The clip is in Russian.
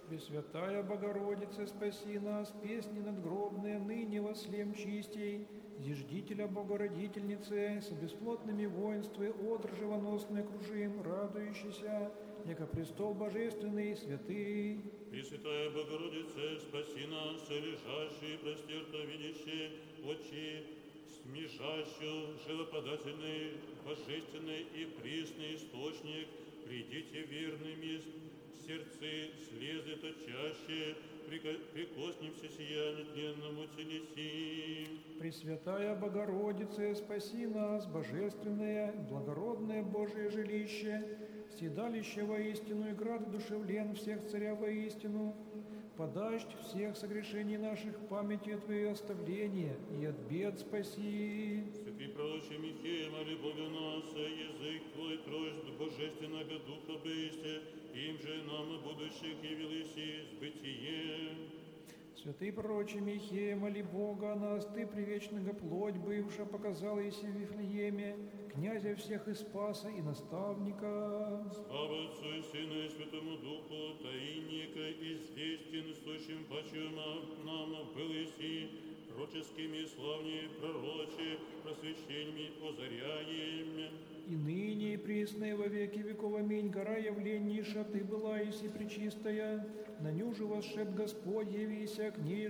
Пресвятая Богородице, спаси нас, песни надгробные, ныне во слем чистей, зиждителя Богородительницы, с бесплотными воинствы, одр живоносный кружим, радующийся, яко престол божественный, святый. Пресвятая Богородице, спаси нас, лежащие, простерто видящие, очи, смежащую, живоподательный, божественный и пресный источник, придите верными сердцы, слезы точащие, прикоснемся сия нетленному телеси. Пресвятая Богородице, спаси нас, божественное, благородное Божие жилище, седалище воистину и град душевлен всех царя воистину, подащ всех согрешений наших памятью Твоей оставления и от бед спаси. Святый пророче Михея, моли Бога нас, язык Твой трожд божественного Духа бысте, им же нам будущих явились с бытием. Святый пророче Михея, моли Бога о нас, Ты, привечного плоть бывша, показала Иси в Вифлееме, князя всех и спаса, и наставника. Слава Отцу и Сыну и Святому Духу, таинника известен, сущим почем нам был Иси, пророческими славнее пророче, просвещениями озаряем. И ныне, и присно, и во веки веков, аминь. Гора явленнейша, Ты была, Иси пречистая, на ню же восшед Господь, явися к ней